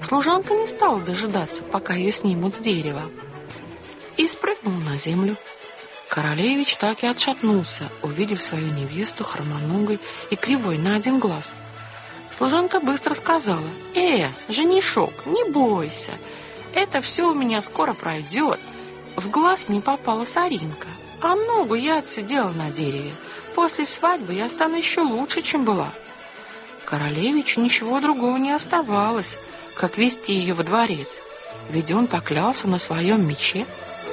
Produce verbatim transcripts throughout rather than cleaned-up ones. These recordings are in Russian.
Служанка не стала дожидаться, пока ее снимут с дерева, и спрыгнул на землю. Королевич так и отшатнулся, увидев свою невесту хромоногой и кривой на один глаз. Служанка быстро сказала: «Э, женишок, не бойся, это все у меня скоро пройдет. В глаз мне попала соринка, а ногу я отсидела на дереве. После свадьбы я стану еще лучше, чем была». Королевичу ничего другого не оставалось, как вести ее во дворец, ведь он поклялся на своем мече.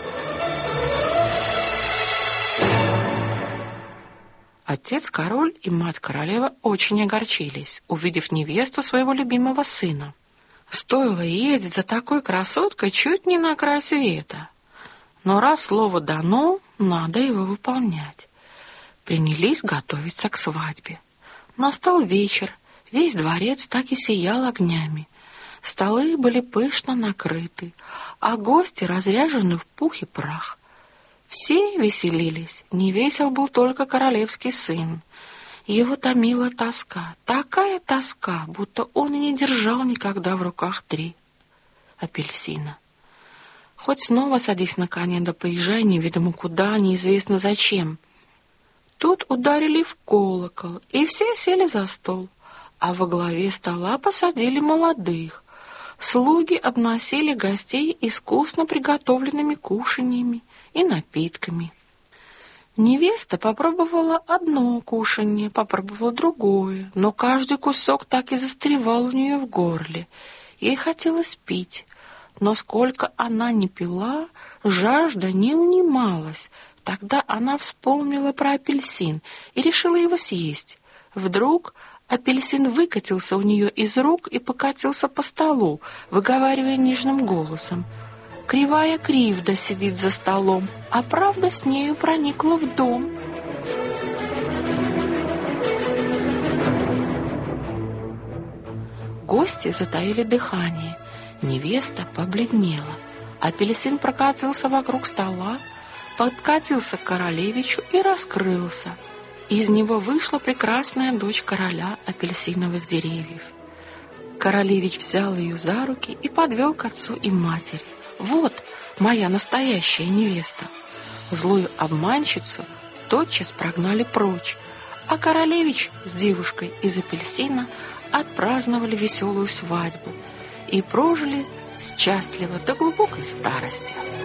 Отец-король и мать-королева очень огорчились, увидев невесту своего любимого сына. Стоило ездить за такой красоткой чуть не на край света. Но раз слово дано, надо его выполнять. Принялись готовиться к свадьбе. Настал вечер, весь дворец так и сиял огнями. Столы были пышно накрыты, а гости разряжены в пух и прах. Все веселились, не весел был только королевский сын. Его томила тоска, такая тоска, будто он и не держал никогда в руках три апельсина. Хоть снова садись на коня, да поезжай неведомо куда, неизвестно зачем. Тут ударили в колокол, и все сели за стол, а во главе стола посадили молодых. Слуги обносили гостей искусно приготовленными кушаньями и напитками. Невеста попробовала одно кушанье, попробовала другое, но каждый кусок так и застревал у нее в горле. Ей хотелось пить, но сколько она ни пила, жажда не унималась. Тогда она вспомнила про апельсин и решила его съесть. Вдруг апельсин выкатился у нее из рук и покатился по столу, выговаривая нежным голосом: «Кривая кривда сидит за столом, а правда с нею проникла в дом». Гости затаили дыхание, невеста побледнела. Апельсин прокатился вокруг стола, подкатился к королевичу и раскрылся. Из него вышла прекрасная дочь короля апельсиновых деревьев. Королевич взял ее за руки и подвел к отцу и матери. «Вот моя настоящая невеста». Злую обманщицу тотчас прогнали прочь, а королевич с девушкой из апельсина отпраздновали веселую свадьбу и прожили счастливо до глубокой старости.